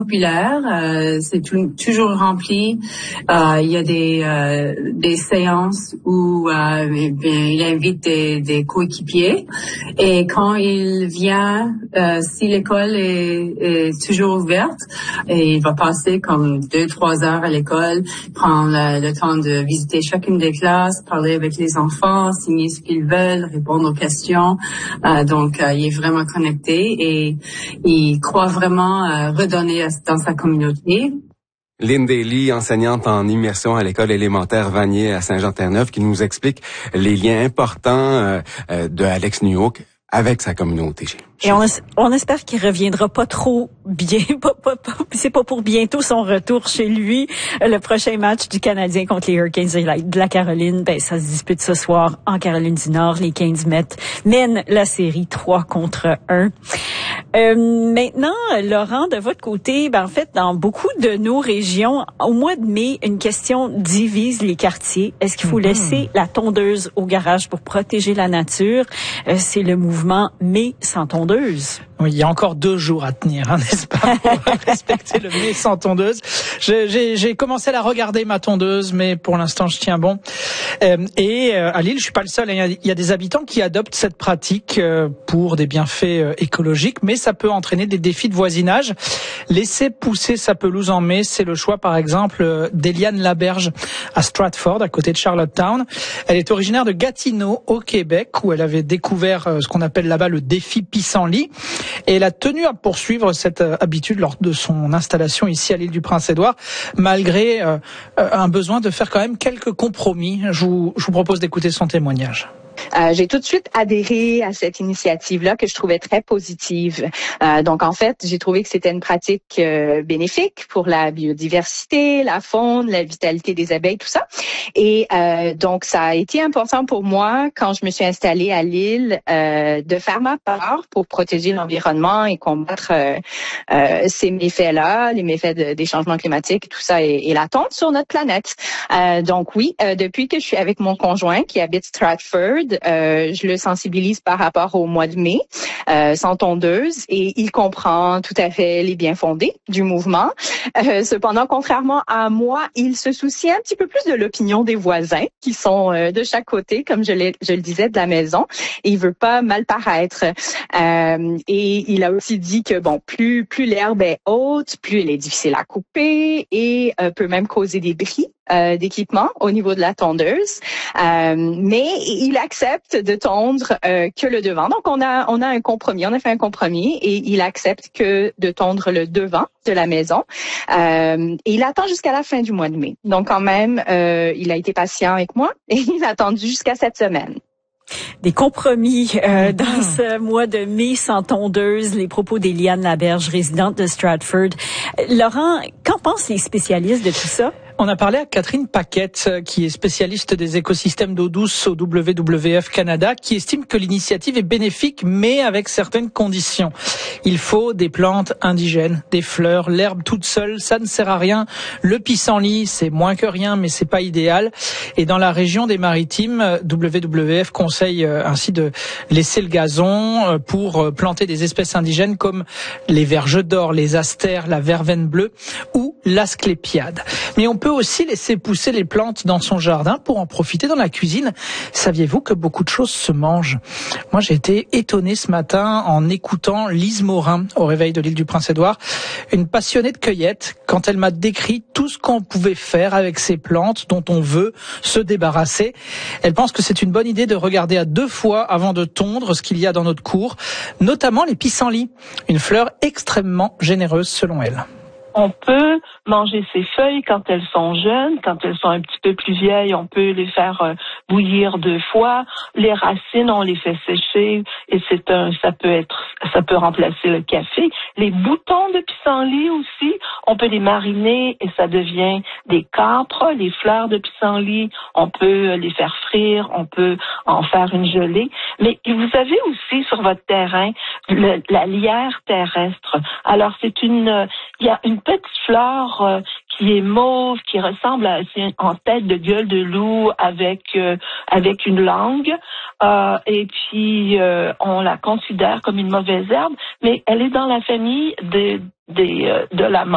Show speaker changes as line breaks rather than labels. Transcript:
populaire, c'est toujours rempli. Il y a des séances où il invite des coéquipiers, et quand il vient, si l'école est toujours ouverte, et il va passer comme 2-3 heures à l'école, prendre le temps de visiter chacune des classes, parler avec les enfants, signer ce qu'ils veulent, répondre aux questions. Donc il est vraiment connecté et il croit vraiment redonner dans sa communauté.
Lynn Daly, enseignante en immersion à l'école élémentaire Vanier à Saint-Jean-Terre-Neuve, qui nous explique les liens importants de Alex Newhook avec sa communauté.
Et on espère qu'il reviendra pas trop bien, c'est pas pour bientôt son retour chez lui. Le prochain match du Canadien contre les Hurricanes de la Caroline, ça se dispute ce soir en Caroline du Nord. Les Canes mènent la série 3-1. Maintenant, Laurent, de votre côté, en fait, dans beaucoup de nos régions, au mois de mai, une question divise les quartiers. Est-ce qu'il faut laisser la tondeuse au garage pour protéger la nature? C'est le mouvement Mai sans tondeuse.
Oui, il y a encore 2 jours à tenir, n'est-ce pas, pour respecter le mai sans tondeuse. J'ai commencé à la regarder, ma tondeuse, mais pour l'instant, je tiens bon. Et à Lille, je suis pas le seul. Il y a des habitants qui adoptent cette pratique pour des bienfaits écologiques, mais ça peut entraîner des défis de voisinage. Laisser pousser sa pelouse en mai, c'est le choix, par exemple, d'Eliane Laberge à Stratford, à côté de Charlottetown. Elle est originaire de Gatineau, au Québec, où elle avait découvert ce qu'on appelle là-bas le défi pissenlit. Et elle a tenu à poursuivre cette habitude lors de son installation ici à l'île du Prince-Édouard, malgré un besoin de faire quand même quelques compromis. Je vous propose d'écouter son témoignage.
J'ai tout de suite adhéré à cette initiative-là que je trouvais très positive. Donc, en fait, j'ai trouvé que c'était une pratique bénéfique pour la biodiversité, la faune, la vitalité des abeilles, tout ça. Et donc, ça a été important pour moi, quand je me suis installée à Lille, de faire ma part pour protéger l'environnement et combattre ces méfaits-là, les méfaits des changements climatiques, tout ça et l'attente sur notre planète. Donc, oui, depuis que je suis avec mon conjoint qui habite Stratford, je le sensibilise par rapport au mois de mai sans tondeuse, et il comprend tout à fait les biens fondés du mouvement. Cependant, contrairement à moi, il se soucie un petit peu plus de l'opinion des voisins qui sont de chaque côté, comme je le disais, de la maison, et il veut pas mal paraître. Et il a aussi dit que plus l'herbe est haute, plus elle est difficile à couper et peut même causer des bris d'équipement au niveau de la tondeuse, mais il accepte de tondre que le devant. Donc on a un compromis, on a fait un compromis, et il accepte que de tondre le devant de la maison, et il attend jusqu'à la fin du mois de mai. Donc quand même, il a été patient avec moi et il a attendu jusqu'à cette semaine.
Des compromis dans ce mois de mai sans tondeuse, les propos d'Eliane Laberge, résidente de Stratford. Laurent, qu'en pensent les spécialistes de tout ça?
On a parlé à Catherine Paquette, qui est spécialiste des écosystèmes d'eau douce au WWF Canada, qui estime que l'initiative est bénéfique, mais avec certaines conditions. Il faut des plantes indigènes, des fleurs, l'herbe toute seule, ça ne sert à rien. Le pissenlit, c'est moins que rien, mais c'est pas idéal. Et dans la région des Maritimes, WWF conseille ainsi de laisser le gazon pour planter des espèces indigènes comme les verges d'or, les astères, la verveine bleue ou l'asclépiade. Mais on peut aussi laisser pousser les plantes dans son jardin pour en profiter dans la cuisine. Saviez-vous que beaucoup de choses se mangent? Moi, j'ai été étonné ce matin en écoutant Lise Morin au réveil de l'île du Prince-Édouard, une passionnée de cueillette, quand elle m'a décrit tout ce qu'on pouvait faire avec ces plantes dont on veut se débarrasser. Elle pense que c'est une bonne idée de regarder à 2 fois avant de tondre ce qu'il y a dans notre cour, notamment les pissenlits, une fleur extrêmement généreuse selon elle.
On peut manger ces feuilles quand elles sont jeunes, quand elles sont un petit peu plus vieilles, on peut les faire bouillir 2 fois. Les racines, on les fait sécher et ça peut remplacer le café. Les boutons de pissenlit aussi, on peut les mariner et ça devient des câpres. Les fleurs de pissenlit, on peut les faire frire, on peut en faire une gelée. Mais vous avez aussi sur votre terrain la lierre terrestre. Alors il y a une petite fleur qui est mauve, qui ressemble en tête de gueule de loup avec une langue, et puis on la considère comme une mauvaise herbe, mais elle est dans la famille de la menthe.